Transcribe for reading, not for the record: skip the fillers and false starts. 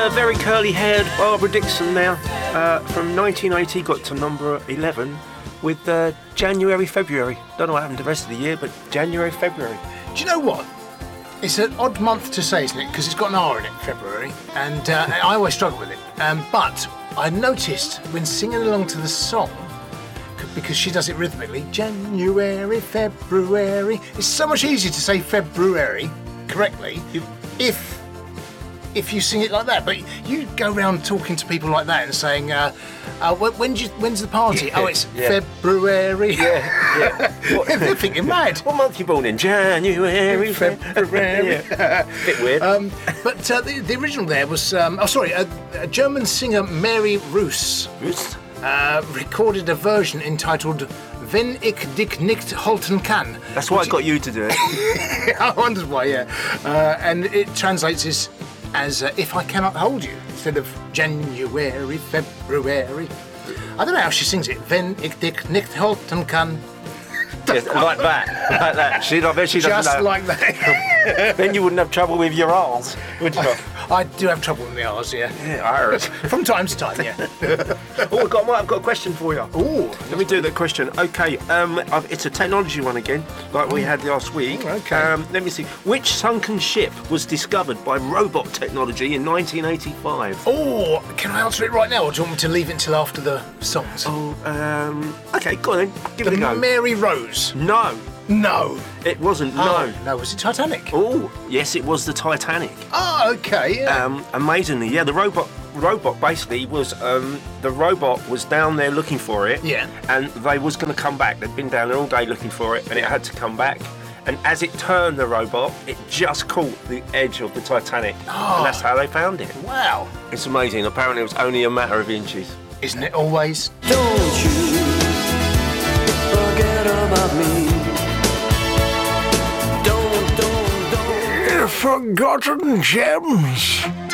very curly-haired Barbara Dixon now. From 1980, got to number 11 with January, February. Don't know what happened the rest of the year, but January, February. Do you know what? It's an odd month to say, isn't it? Because it's got an R in it, February, and I always struggle with it. But I noticed when singing along to the song, because she does it rhythmically, January, February. It's so much easier to say February correctly if you sing it like that. But you go around talking to people like that and saying, when's the party? Yeah, Oh, it's yeah. February. Yeah. They're thinking mad. What month you born in? January, February. Yeah. Bit weird. But the original there was, a German singer, Mary Roos, recorded a version entitled Wenn ich dich nicht halten kann. That's why I got you to do it. I wondered why, yeah. And it translates as If I Cannot Hold You, instead of January, February. I don't know how she sings it. Wenn ich dich nicht halten kann. Yes, like that. Like that. I bet she doesn't Just know. like that. Then you wouldn't have trouble with your arse, would you? I do have trouble with the R's, yeah. Yeah, I heard. From time to time, yeah. Oh, I've got a question for you. Ooh. Let me do the question. Okay, it's a technology one again, like we had last week. Okay. Let me see. Which sunken ship was discovered by robot technology in 1985? Oh, can I answer it right now, or do you want me to leave it until after the songs? Okay, go on then. Give it a go. Mary Rose. No, No. it wasn't. No, was it Titanic? Oh, yes, it was the Titanic. Oh, okay, yeah. Amazingly, yeah. The robot basically was the robot was down there looking for it. Yeah. And they was going to come back. They'd been down there all day looking for it, and it had to come back. And as it turned, the robot, it just caught the edge of the Titanic, and that's how they found it. Wow. It's amazing. Apparently, it was only a matter of inches. Isn't it always? Don't you forget about me. Don't. Forgotten gems.